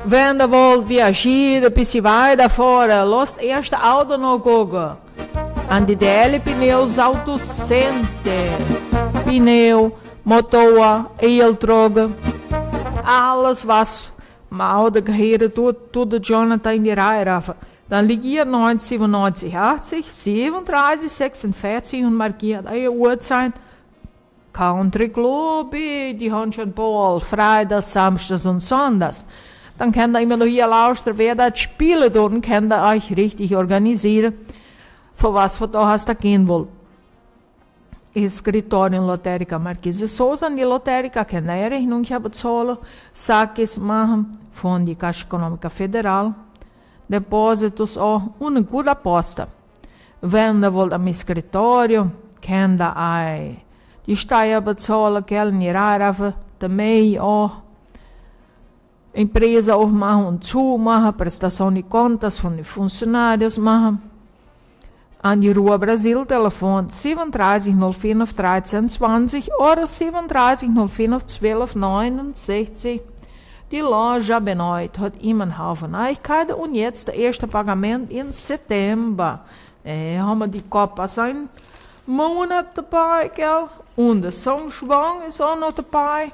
Wenn ihr wollt viagieren, ein bisschen weiter vorne, lasst erst das Auto noch gucken. An die DL Pneus Autocenter. Pneu, Motor, Eeltrogen. Alles was Auto gehört, tut Jonathan in die Reihe raffen. Dann liegt hier 997 80 37 46 und markiert eure Uhrzeit. Country Club, die haben schon Ball, Freitag, Samstag und Sonntags. Dann könnt ihr immer noch hier lauschen, wer das spielen dort, und könnt ihr euch richtig organisieren, für was ihr da hast, da gehen wollt. Escritório in Lotérica Marquesa Souza, die Lotérica könnt ihr Rechnung bezahlen, Saques machen von der Caixa Econômica Federal, Depósitos auch eine gute aposta. Wenn ihr wollt am Escritório, könnt ihr euch die Steuer bezahlen, können ihr raven, damit auch Empresa aufmachen und zumachen, Prestação de Contas von den Funcionários machen. An die Rua Brasil, Telefon 37 049 1320 oder 37 049 1269. Die Loja Benoit hat immer einen Haufen Neuigkeiten und jetzt der erste Pagament in September. Haben wir die Copas ein Monat dabei, gell? Und der São João ist auch noch dabei.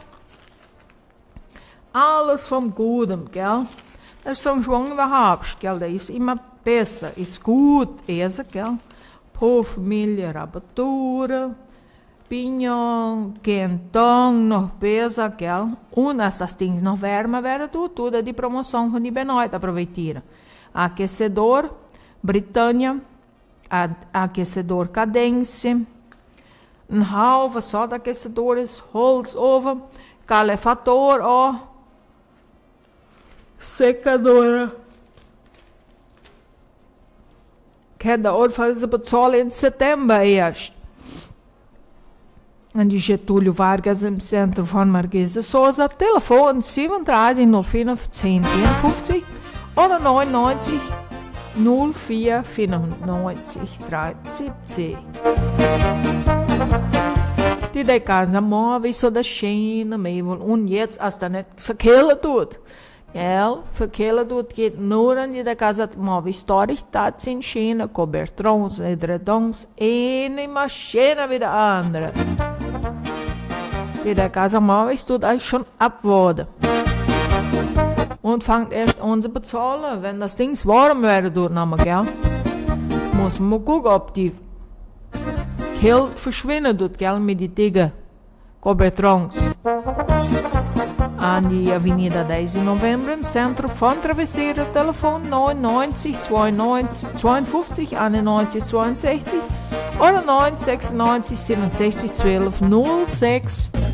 Alles vom Guten, gell? Der São João überhaupt, gell? Der ist immer besser, ist gut, essen, gell? Puff, Milch, Rabatura, Pinhão, Quentão, noch besser, gell? Und als das Ding noch wärmer wäre, tudo die Promoção von die Benoit aproveitieren. Aquecedor, Britânia, aquecedor Cadência, Haufen só de aquecedores, Holzoven, Calefator, ó, secadora. Cada hora faz bezahlen in September erst. An die Getúlio Vargas im Zentrum von Marquesa Souza, Telefon 37 054 1054 oder 99 04 94 370. Die Casa Móvel so da China, und jetzt, als das nicht verkehrt tut. Ja, verkehrt tut, geht nur an die Casa Móvel Storage, das in China, Cobertrons, Edredons, eine Maschine wie die andere. Die Casa Móvel tut eigentlich schon abwürden. Und fängt erst an zu bezahlen, wenn das Ding warm wäre dort nochmal, gell? Muss man mal gucken, ob die Geld verschwinden dort, gell, mit den dicken Cobertrons. An die Avenida 10 de Novembro im Zentrum von Travesseiro, Telefon 99 92 52 91 62 oder 996 67 12 06.